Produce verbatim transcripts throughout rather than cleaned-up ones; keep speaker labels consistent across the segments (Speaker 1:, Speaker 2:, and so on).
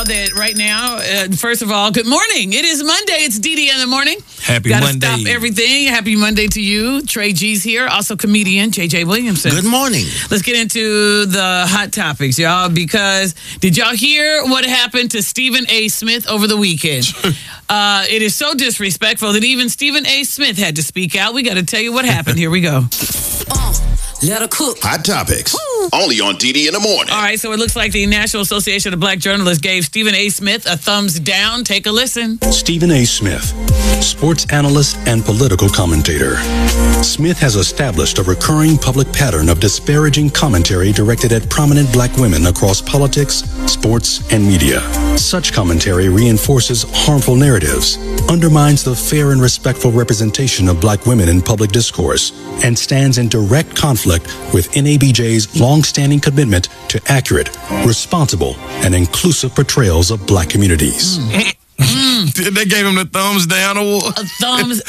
Speaker 1: that right now, uh, first of all, good morning. It is Monday. It's Dee Dee in the morning.
Speaker 2: Happy
Speaker 1: Gotta
Speaker 2: Monday.
Speaker 1: Stop everything. Happy Monday to you. Trey G's here. Also comedian J J Williamson.
Speaker 3: Good morning.
Speaker 1: Let's get into the hot topics, y'all, because did y'all hear what happened to Stephen A. Smith over the weekend? uh, it is so disrespectful that even Stephen A. Smith had to speak out. We got to tell you what happened. Here we go.
Speaker 4: Uh, let her cook.
Speaker 3: Hot topics. Only on D D in the morning.
Speaker 1: All right, so it looks like the National Association of Black Journalists gave Stephen A. Smith a thumbs down. Take a listen.
Speaker 5: Stephen A. Smith, sports analyst and political commentator. Smith has established a recurring public pattern of disparaging commentary directed at prominent black women across politics, sports, and media. Such commentary reinforces harmful narratives, undermines the fair and respectful representation of black women in public discourse, and stands in direct conflict with N A B J's long-standing commitment to accurate, responsible, and inclusive portrayals of black communities.
Speaker 1: Mm.
Speaker 2: Mm. They gave him the thumbs down award.
Speaker 1: A thumbs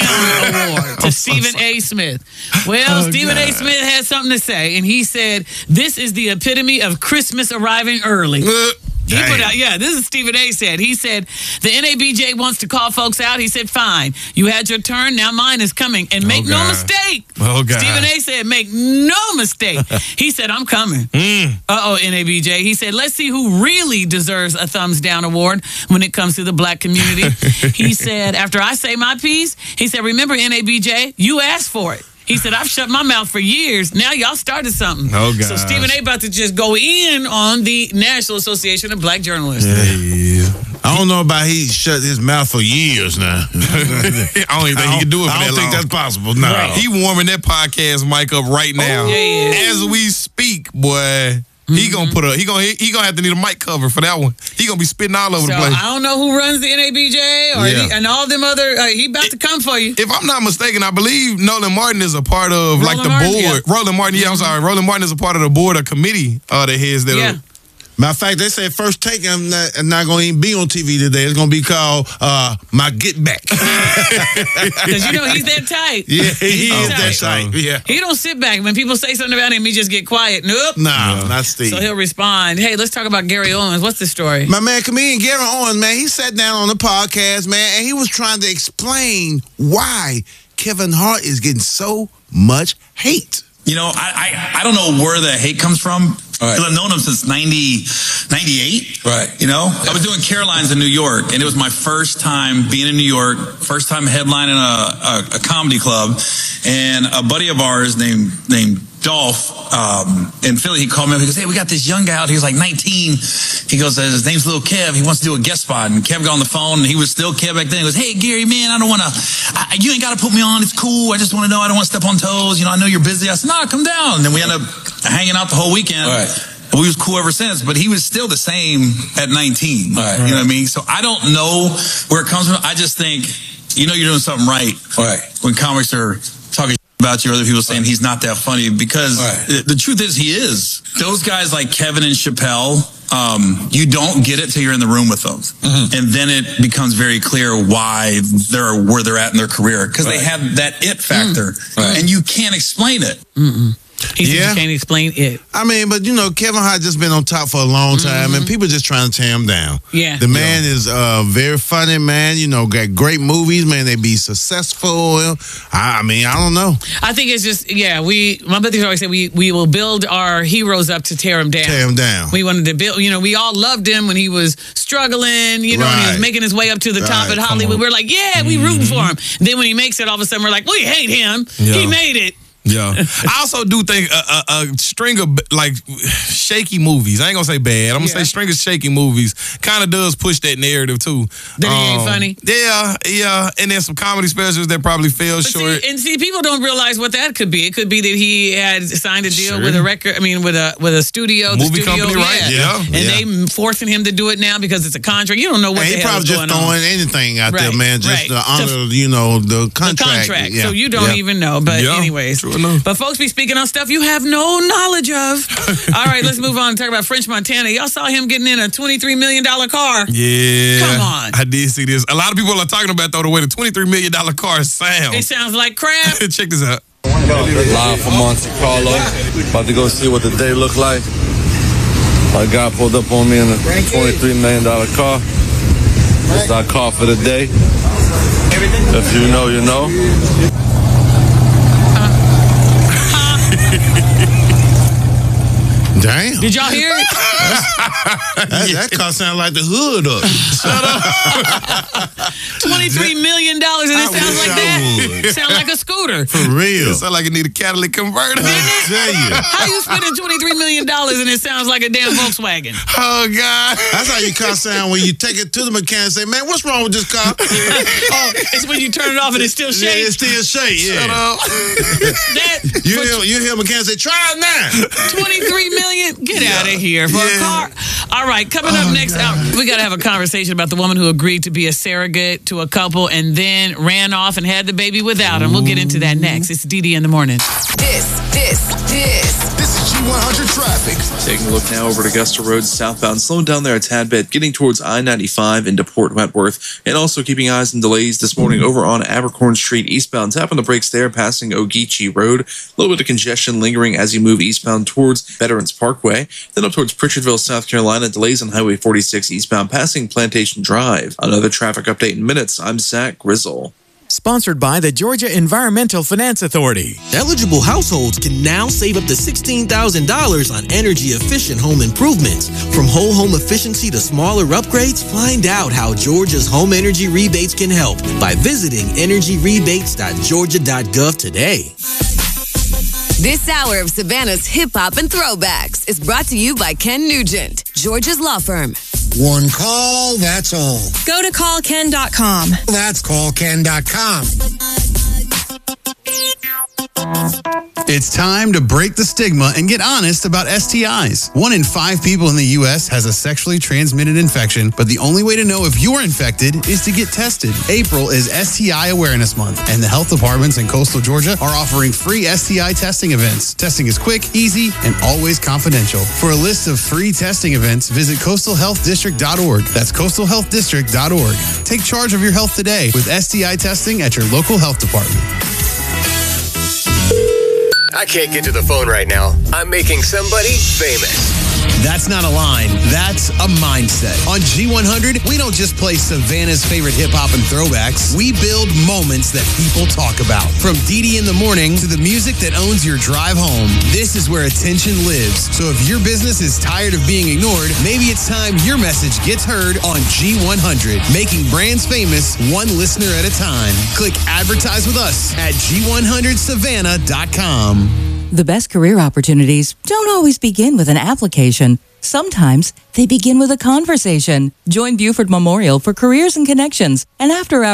Speaker 1: down award to Stephen A. Smith. Well, oh, Stephen God. A. Smith had something to say, and he said, this is the epitome of Christmas arriving early. Uh. He put out, yeah, this is Stephen A. said. He said, the N A B J wants to call folks out. He said, fine, you had your turn, now mine is coming. And make oh, no mistake.
Speaker 2: Oh, God.
Speaker 1: Stephen A. said, make no mistake. He said, I'm coming. Mm. Uh-oh, N A B J. He said, let's see who really deserves a thumbs down award when it comes to the black community. He said, after I say my piece, he said, remember, N A B J, you asked for it. He said, I've shut my mouth for years. Now y'all started something.
Speaker 2: Oh, God.
Speaker 1: So Stephen A. about to just go in on the National Association of Black Journalists.
Speaker 6: Yeah, yeah. I don't know about he shut his mouth for years now.
Speaker 2: I don't even think he can do it for
Speaker 6: I
Speaker 2: that
Speaker 6: don't think
Speaker 2: long.
Speaker 6: that's possible. No.
Speaker 1: Right.
Speaker 2: He warming that podcast mic up right now.
Speaker 1: Oh, yeah.
Speaker 2: As we speak, boy. He gonna put a he gonna he gonna have to need a mic cover for that one. He gonna be spitting all over
Speaker 1: so
Speaker 2: the place.
Speaker 1: I don't know who runs the N A B J or
Speaker 2: Yeah.
Speaker 1: he, and all them other. Uh, he about to come for you.
Speaker 2: If I'm not mistaken, I believe Nolan Martin is a part of
Speaker 1: Roland
Speaker 2: like the
Speaker 1: Martin,
Speaker 2: board.
Speaker 1: yeah.
Speaker 2: Roland Martin, yeah, I'm sorry. Roland Martin is a part of the board or committee uh, that heads that.
Speaker 1: Yeah.
Speaker 6: Matter of fact, they said First Take I'm not, I'm not going to even be on T V today. It's going to be called uh, My Get Back.
Speaker 1: Because you know he's that tight.
Speaker 6: Yeah, he
Speaker 1: He's
Speaker 6: is that tight. Yeah.
Speaker 1: He don't sit back when people say something about him. He just get quiet. Nope.
Speaker 6: Nah, no. not Steve.
Speaker 1: So he'll respond. Hey, let's talk about Gary Owens. What's the story?
Speaker 6: My man, comedian Gary Owens, man, he sat down on the podcast, man, and he was trying to explain why Kevin Hart is getting so much hate.
Speaker 7: You know, I, I I don't know where the hate comes from. Because right. I've known him since ninety, ninety-eight.
Speaker 6: Right.
Speaker 7: You know, I was doing Caroline's in New York, and it was my first time being in New York, first time headlining a, a, a comedy club. And a buddy of ours named named Dolph um, in Philly, he called me up. He goes, hey, we got this young guy out. He was like nineteen. He goes, his name's Lil Kev. He wants to do a guest spot. And Kev got on the phone, and he was still Kev back then. He goes, hey, Gary, man, I don't want to, you ain't got to put me on. It's cool. I just want to know. I don't want to step on toes. You know, I know you're busy. I said, nah, come down. And then we ended up hanging out the whole weekend.
Speaker 6: Right.
Speaker 7: We was cool ever since, but he was still the same at nineteen.
Speaker 6: Right.
Speaker 7: You know what I mean? So I don't know where it comes from. I just think, you know, you're doing something right.
Speaker 6: Right.
Speaker 7: When comics are talking about you, other people saying he's not that funny, because
Speaker 6: right.
Speaker 7: the truth is he is. Those guys like Kevin and Chappelle, um, you don't get it till you're in the room with them. Mm-hmm. And then it becomes very clear why they're where they're at in their career. Because right. they have that it factor. Mm. Right. And you can't explain it.
Speaker 1: Mm-mm. He
Speaker 6: yeah.
Speaker 1: can't explain it.
Speaker 6: I mean, but you know, Kevin Hart just been on top for a long time, mm-hmm. and people just trying to tear him down.
Speaker 1: Yeah,
Speaker 6: the man
Speaker 1: yeah.
Speaker 6: is uh, very funny, man. You know, got great movies, man. They be successful. I, I mean, I don't know.
Speaker 1: I think it's just, yeah. We, my buddies always say we we will build our heroes up to tear him down.
Speaker 6: Tear him down.
Speaker 1: We wanted to build. You know, we all loved him when he was struggling. You know,
Speaker 6: right.
Speaker 1: when he was making his way up to the
Speaker 6: right.
Speaker 1: top at Hollywood. We're like, yeah, we rooting for him. Then when he makes it, all of a sudden we're like, we hate him. Yeah. He made it.
Speaker 2: Yeah, I also do think a, a, a string of like shaky movies. I ain't gonna say bad. I'm gonna
Speaker 1: yeah.
Speaker 2: say string of shaky movies kind of does push that narrative too.
Speaker 1: That he ain't
Speaker 2: um,
Speaker 1: funny.
Speaker 2: Yeah, yeah, and then some comedy specials that probably fell
Speaker 1: but
Speaker 2: short.
Speaker 1: See, and see, people don't realize what that could be. It could be that he had signed a deal
Speaker 2: sure.
Speaker 1: with a record. I mean, with a with a studio,
Speaker 2: movie
Speaker 1: the studio,
Speaker 2: company, right?
Speaker 1: Yeah,
Speaker 2: yeah.
Speaker 1: and
Speaker 6: yeah.
Speaker 1: they forcing him to do it now because it's a contract. You don't know what
Speaker 6: and
Speaker 1: the
Speaker 6: he
Speaker 1: hell
Speaker 6: probably
Speaker 1: is
Speaker 6: just
Speaker 1: going
Speaker 6: throwing
Speaker 1: on.
Speaker 6: anything out
Speaker 1: right,
Speaker 6: there, man, just
Speaker 1: right.
Speaker 6: to honor, you know, the contract.
Speaker 1: The contract.
Speaker 6: Yeah.
Speaker 1: So you don't
Speaker 6: yeah.
Speaker 1: even know. But
Speaker 2: yeah,
Speaker 1: anyways,
Speaker 2: true enough.
Speaker 1: but folks be speaking on stuff you have no knowledge of. All right, let's move on and talk about French Montana. Y'all saw him getting in a twenty-three million dollars car.
Speaker 2: Yeah.
Speaker 1: Come on.
Speaker 2: I did see this. A lot of people are talking about, though, the way the twenty-three million dollars car sounds.
Speaker 1: It sounds like crap.
Speaker 2: Check this out.
Speaker 8: Live from Monte Carlo. About to go see what the day look like. A guy pulled up on me in a twenty-three million dollars car. That's our car for the day. If you know, you know.
Speaker 6: Damn.
Speaker 1: Did y'all hear it?
Speaker 6: That, that car sounded like the hood up. Shut up.
Speaker 1: twenty-three million dollars and it
Speaker 6: I
Speaker 1: sounds
Speaker 6: wish
Speaker 1: like
Speaker 6: I
Speaker 1: that?
Speaker 6: would.
Speaker 1: Sound like a scooter.
Speaker 6: For real.
Speaker 2: It sound like it need a catalytic converter.
Speaker 6: I tell you.
Speaker 1: How you spending twenty-three million dollars and it sounds like a damn Volkswagen?
Speaker 2: Oh, God.
Speaker 6: That's how your car sound when you take it to the mechanic and say, man, what's wrong with this car?
Speaker 1: Oh, it's when you turn it off and it still
Speaker 6: Yeah,
Speaker 1: shakes?
Speaker 6: it's still shake, yeah.
Speaker 2: Shut up.
Speaker 1: That,
Speaker 6: You
Speaker 1: for
Speaker 6: hear, you hear a mechanic say, try it now.
Speaker 1: twenty-three million? Get out of here for
Speaker 6: Yeah.
Speaker 1: a car. All right, coming up next, out, we got to have a conversation about the woman who agreed to be a surrogate to a couple and then ran off and had the baby without him. We'll get into that next. It's D D in the morning.
Speaker 4: This, this, this.
Speaker 3: This is G one hundred traffic.
Speaker 9: Taking a look now over to Augusta Road southbound, slowing down there a tad bit, getting towards I ninety-five into Port Wentworth, and also keeping eyes on delays this morning over on Abercorn Street eastbound. Tapping the brakes there, passing Ogeechee Road. A little bit of congestion lingering as you move eastbound towards Veterans Parkway. Then up towards Pritchardville, South Carolina, delays on Highway forty-six eastbound, passing Plantation Drive. Another traffic update in minutes. I'm Zach Grizzle.
Speaker 10: Sponsored by the Georgia Environmental Finance Authority.
Speaker 11: Eligible households can now save up to sixteen thousand dollars on energy-efficient home improvements. From whole home efficiency to smaller upgrades, find out how Georgia's home energy rebates can help by visiting energy rebates dot georgia dot gov today.
Speaker 4: This hour of Savannah's Hip Hop and Throwbacks is brought to you by Ken Nugent, Georgia's law firm.
Speaker 12: One call, that's all.
Speaker 13: Go to call ken dot com.
Speaker 12: That's call ken dot com.
Speaker 14: It's time to break the stigma and get honest about S T Is. One in five people in the U S has a sexually transmitted infection, but the only way to know if you're infected is to get tested. April is S T I Awareness Month, and the health departments in coastal Georgia are offering free S T I testing events. Testing is quick, easy, and always confidential. For a list of free testing events, visit coastal health district dot org. That's coastal health district dot org. Take charge of your health today with S T I testing at your local health department.
Speaker 15: I can't get to the phone right now. I'm making somebody famous.
Speaker 16: That's not a line. That's a mindset. On G one hundred, we don't just play Savannah's favorite hip-hop and throwbacks. We build moments that people talk about. From D D in the morning to the music that owns your drive home, this is where attention lives. So if your business is tired of being ignored, maybe it's time your message gets heard on G one hundred, making brands famous one listener at a time. Click advertise with us at G one hundred savannah dot com.
Speaker 17: The best career opportunities don't always begin with an application. Sometimes they begin with a conversation. Join Buford Memorial for careers and connections and after hours.